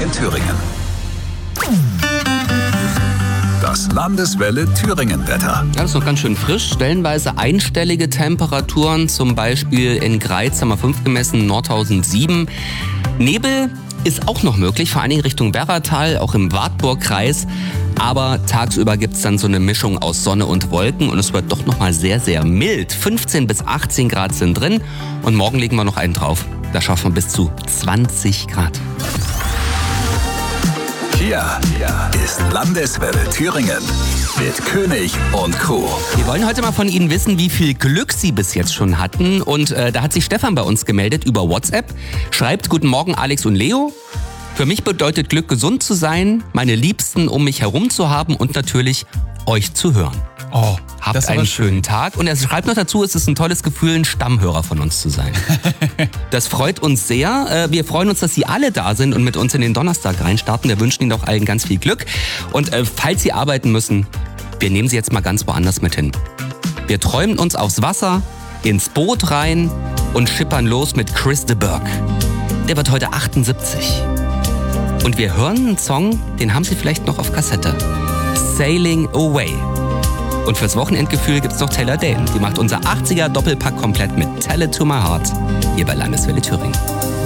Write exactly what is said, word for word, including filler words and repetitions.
in Thüringen. Das Landeswelle Thüringen-Wetter. Ja, das ist noch ganz schön frisch. Stellenweise einstellige Temperaturen, zum Beispiel in Greiz haben wir fünf gemessen, Nordhausen sieben. Nebel ist auch noch möglich, vor allen Dingen Richtung Werratal, auch im Wartburgkreis. Aber tagsüber gibt es dann so eine Mischung aus Sonne und Wolken und es wird doch nochmal sehr, sehr mild. fünfzehn bis achtzehn Grad sind drin und morgen legen wir noch einen drauf. Da schaffen wir bis zu zwanzig Grad. Hier ist Landeswelle Thüringen mit König und Co. Wir wollen heute mal von Ihnen wissen, wie viel Glück Sie bis jetzt schon hatten. Und äh, da hat sich Stefan bei uns gemeldet über WhatsApp. Schreibt: Guten Morgen Alex und Leo. Für mich bedeutet Glück, gesund zu sein, meine Liebsten um mich herum zu haben und natürlich euch zu hören. Oh, Habt einen schönen Tag. Und er schreibt noch dazu, es ist ein tolles Gefühl, ein Stammhörer von uns zu sein. Das freut uns sehr. Wir freuen uns, dass Sie alle da sind und mit uns in den Donnerstag reinstarten. Wir wünschen Ihnen auch allen ganz viel Glück. Und äh, falls Sie arbeiten müssen, wir nehmen Sie jetzt mal ganz woanders mit hin. Wir träumen uns aufs Wasser, ins Boot rein und schippern los mit Chris de Burgh. Der wird heute achtundsiebzig. Und wir hören einen Song, den haben Sie vielleicht noch auf Kassette. Sailing Away. Und fürs Wochenendgefühl gibt's noch Taylor Dane. Die macht unser achtziger Doppelpack komplett mit Tell It To My Heart hier bei Landeswelle Thüringen.